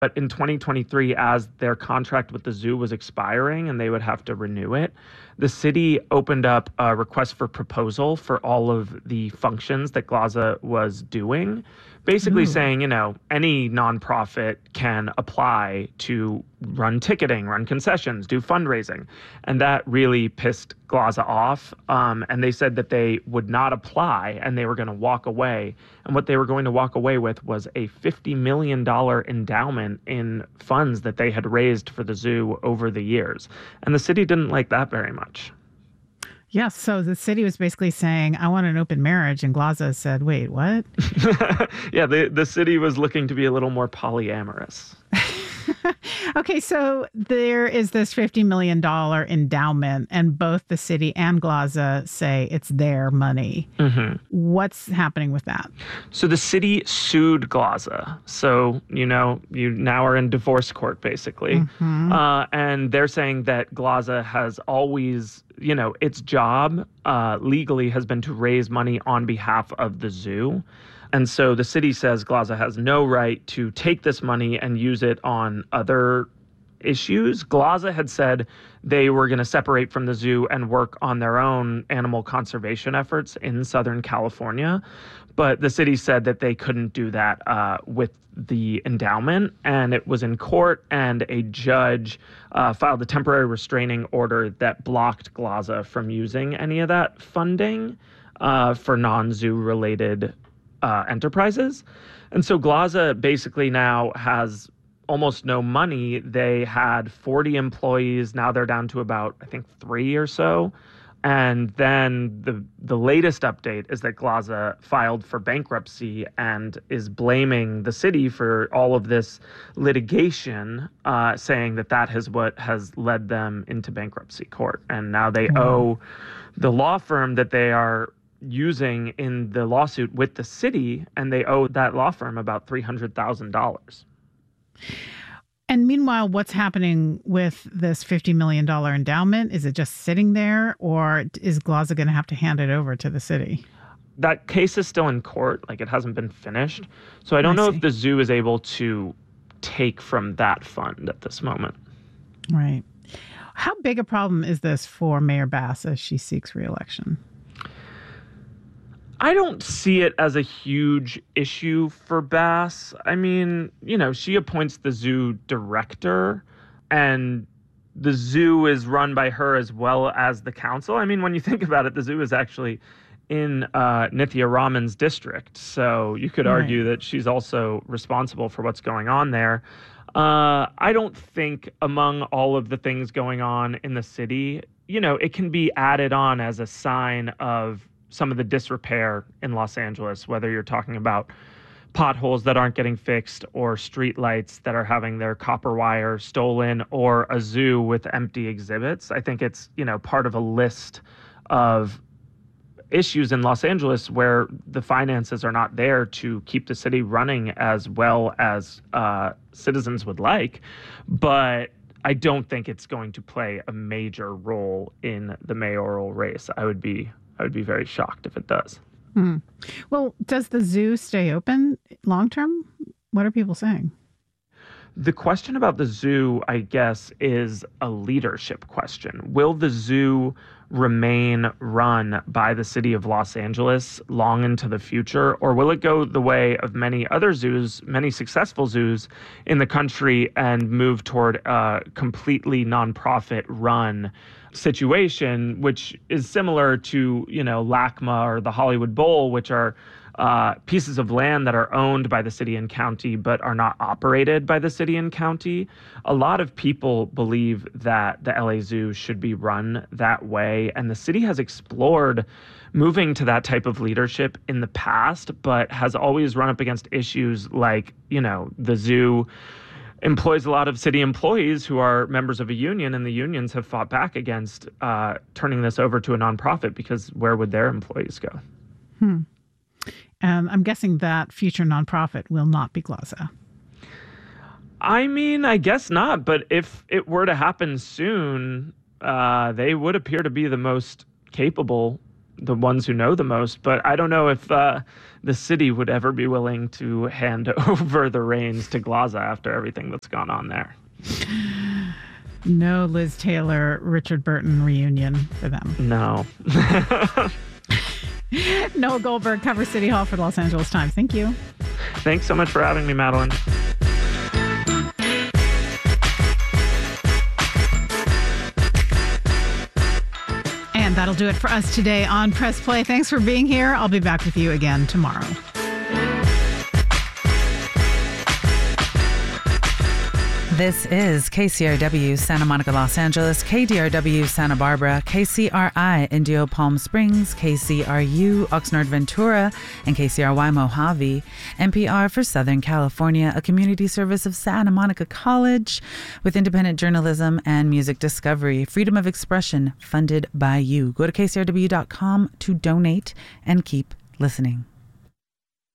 But in 2023, as their contract with the zoo was expiring and they would have to renew it, the city opened up a request for proposal for all of the functions that Glaza was doing, basically Ooh. saying, any nonprofit can apply to run ticketing, run concessions, do fundraising. And that really pissed Glaza off. And they said that they would not apply and they were going to walk away. And what they were going to walk away with was a $50 million endowment in funds that they had raised for the zoo over the years. And the city didn't like that very much. Yes. So the city was basically saying, I want an open marriage. And Glaza said, wait, what? Yeah, the city was looking to be a little more polyamorous. Okay, so there is this $50 million endowment, and both the city and Glaza say it's their money. Mm-hmm. What's happening with that? So the city sued Glaza. So, you now are in divorce court, basically. Mm-hmm. And they're saying that Glaza has always, its job legally has been to raise money on behalf of the zoo. And so the city says Glaza has no right to take this money and use it on other issues. Glaza had said they were going to separate from the zoo and work on their own animal conservation efforts in Southern California. But the city said that they couldn't do that with the endowment. And it was in court, and a judge filed a temporary restraining order that blocked Glaza from using any of that funding for non-zoo related enterprises. And so Glaza basically now has almost no money. They had 40 employees. Now they're down to about, I think, 3 or so. And then the latest update is that Glaza filed for bankruptcy and is blaming the city for all of this litigation, saying that is what has led them into bankruptcy court. And now they owe the law firm that they are using in the lawsuit with the city, and they owe that law firm about $300,000. And meanwhile, what's happening with this $50 million endowment? Is it just sitting there, or is Glaza going to have to hand it over to the city? That case is still in court. Like, it hasn't been finished. So I don't know if the zoo is able to take from that fund at this moment. Right. How big a problem is this for Mayor Bass as she seeks re-election? I don't see it as a huge issue for Bass. I mean, she appoints the zoo director, and the zoo is run by her as well as the council. I mean, when you think about it, the zoo is actually in Nithya Raman's district. So you could argue that she's also responsible for what's going on there. I don't think among all of the things going on in the city, it can be added on as a sign of some of the disrepair in Los Angeles, whether you're talking about potholes that aren't getting fixed or street lights that are having their copper wire stolen or a zoo with empty exhibits. I think it's, part of a list of issues in Los Angeles where the finances are not there to keep the city running as well as citizens would like. But I don't think it's going to play a major role in the mayoral race. I would be very shocked if it does. Well, does the zoo stay open long term? What are people saying? The question about the zoo, I guess, is a leadership question. Will the zoo remain run by the city of Los Angeles long into the future, or will it go the way of many other zoos, many successful zoos in the country, and move toward a completely nonprofit run situation, which is similar to, LACMA or the Hollywood Bowl, which are pieces of land that are owned by the city and county but are not operated by the city and county. A lot of people believe that the LA Zoo should be run that way, and the city has explored moving to that type of leadership in the past, but has always run up against issues like, the zoo employs a lot of city employees who are members of a union, and the unions have fought back against turning this over to a nonprofit, because where would their employees go? And I'm guessing that future nonprofit will not be Glaza. I mean, I guess not, but if it were to happen soon, they would appear to be the most capable the ones who know the most. But I don't know if the city would ever be willing to hand over the reins to Glaza after everything that's gone on there. No Liz Taylor, Richard Burton reunion for them. No. Noah Goldberg covers City Hall for the Los Angeles Times. Thank you. Thanks so much for having me, Madeline. And that'll do it for us today on Press Play. Thanks for being here. I'll be back with you again tomorrow. This is KCRW Santa Monica, Los Angeles, KDRW Santa Barbara, KCRI Indio Palm Springs, KCRU Oxnard Ventura, and KCRY Mojave, NPR for Southern California, a community service of Santa Monica College with independent journalism and music discovery, freedom of expression funded by you. Go to KCRW.com to donate and keep listening.